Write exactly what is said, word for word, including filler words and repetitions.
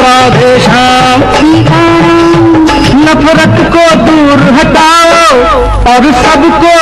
राधे श्याम, नफरत को दूर हटाओ और सबको